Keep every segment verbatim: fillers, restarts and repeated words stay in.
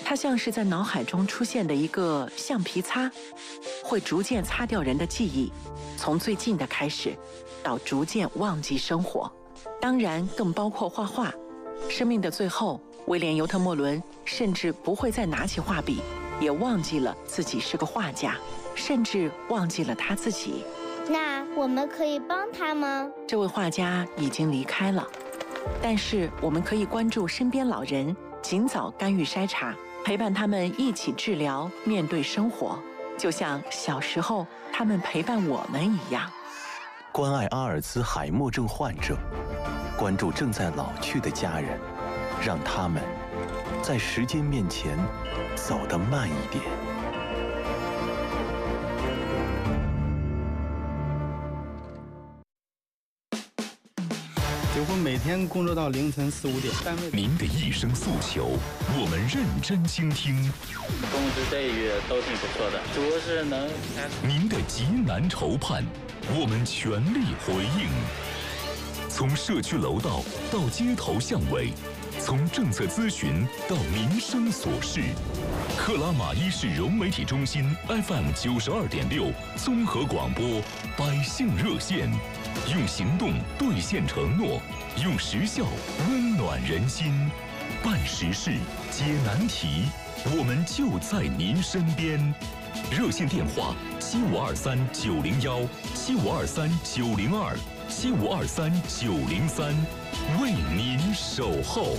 它像是在脑海中出现的一个橡皮擦，会逐渐擦掉人的记忆，从最近的开始，到逐渐忘记生活。当然，更包括画画。生命的最后，威廉·尤特莫伦甚至不会再拿起画笔，也忘记了自己是个画家，甚至忘记了他自己。 那我们可以帮他吗？ 这位画家已经离开了，但是我们可以关注身边老人，尽早干预筛查，陪伴他们一起治疗，面对生活，就像小时候他们陪伴我们一样。 关爱阿尔兹海默症患者，关注正在老去的家人，让他们在时间面前走得慢一点。 几乎每天工作到凌晨四五点。单位您的一声诉求，我们认真倾听。 工资待遇都挺不错的，主要是能。 您的急难愁盼，我们全力回应。从社区楼道到街头巷尾，从政策咨询到民生琐事，克拉玛依市融媒体中心 F M 九十二点六综合广播百姓热线，用行动兑现承诺，用实效温暖人心，办实事解难题，我们就在您身边。热线电话：七五二三九零幺，七五二三九零二，七五二三九零三，为您守候。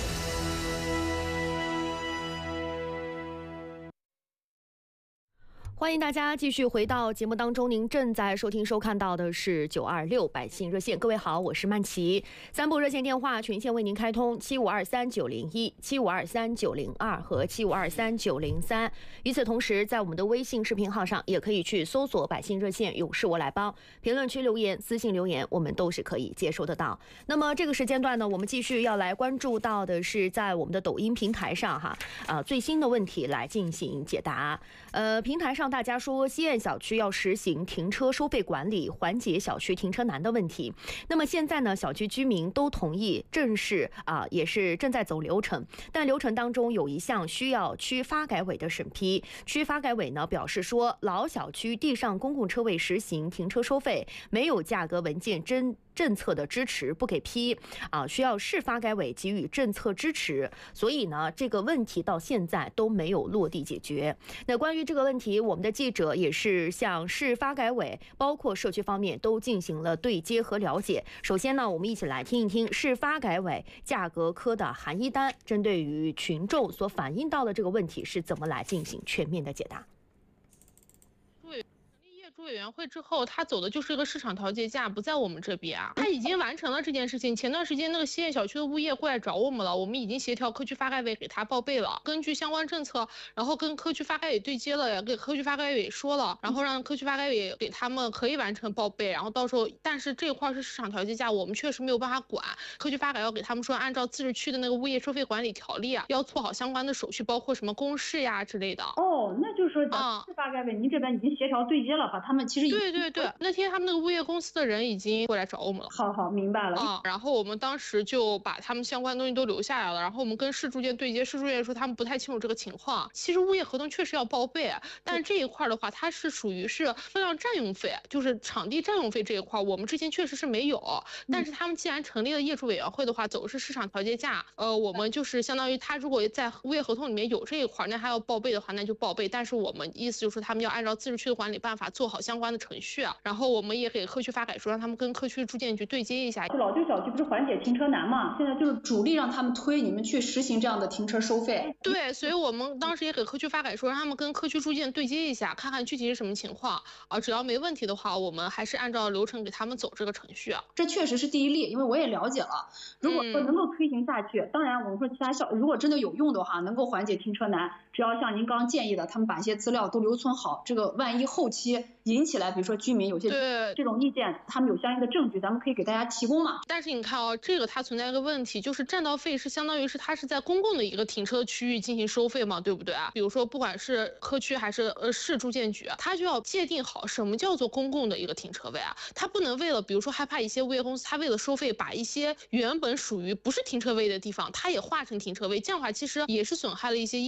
欢迎大家继续回到节目当中，您正在收听收看到的是九二六百姓热线。各位好，我是曼琪。三部热线电话全线为您开通：七五二三九零一、七五二三九零二和七五二三九零三。与此同时，在我们的微信视频号上也可以去搜索百姓热线，勇士我来帮，评论区留言、私信留言，我们都是可以接收得到。那么这个时间段呢，我们继续要来关注到的是在我们的抖音平台上哈，啊最新的问题来进行解答。呃，平台上大家说西苑小区要实行停车收费管理，缓解小区停车难的问题。那么现在呢，小区居民都同意，正式啊也是正在走流程，但流程当中有一项需要区发改委的审批。区发改委呢表示说，老小区地上公共车位实行停车收费，没有价格文件真。政策的支持不给批啊，需要市发改委给予政策支持，所以呢，这个问题到现在都没有落地解决。那关于这个问题，我们的记者也是向市发改委，包括社区方面都进行了对接和了解。首先呢，我们一起来听一听市发改委价格科的韩一丹针对于群众所反映到的这个问题是怎么来进行全面的解答。 业主委员会之后，他走的就是一个市场调节价，不在我们这边啊。他已经完成了这件事情。前段时间那个西苑小区的物业过来找我们了，我们已经协调科区发改委给他报备了。根据相关政策，然后跟科区发改委对接了，也给科区发改委说了，然后让科区发改委给他们可以完成报备。然后到时候，但是这块是市场调节价，我们确实没有办法管。科区发改委要给他们说，按照自治区的那个物业收费管理条例啊，要做好相关的手续，包括什么公示呀之类的。 哦，那就是说，咱市发改委您这边已经协调对接了吧？他们其实对对对，那天他们那个物业公司的人已经过来找我们了。 好好，明白了。 啊，然后我们当时就把他们相关东西都留下来了，然后我们跟市住建对接，市住建说他们不太清楚这个情况。其实物业合同确实要报备，但是这一块的话，它是属于是车辆占用费，就是场地占用费这一块，我们之前确实是没有。但是他们既然成立了业主委员会的话，走的是市场调节价，呃，我们就是相当于他如果在物业合同里面有这一块，那他要报备的话，那就报备。但是我们意思就是他们要按照自治区的管理办法做好相关的程序啊。然后我们也给科区发改说，让他们跟科区住建局对接一下。 老旧小区不是缓解停车难嘛，现在就是主力让他们推你们去实行这样的停车收费。 对，所以我们当时也给科区发改说，让他们跟科区住建对接一下，看看具体是什么情况啊。只要没问题的话，我们还是按照流程给他们走这个程序啊。 这确实是第一例，因为我也了解了。如果说能够推行下去，嗯、当然我们说其他小如果真的有用的话，能够缓解停车难，只要像您刚刚建议的，他们把一些资料都留存好，这个万一后期引起来，比如说居民有些这种意见，他们有相应的证据，咱们可以给大家提供嘛。 但是你看啊、哦，这个它存在一个问题，就是占道费是相当于是它是在公共的一个停车区域进行收费嘛，对不对啊？比如说不管是科区还是呃市住建局，它就要界定好什么叫做公共的一个停车位啊，它不能为了比如说害怕一些物业公司，它为了收费把一些原本属于不是停车位的地方，它也划成停车位，这样的话其实也是损害了一些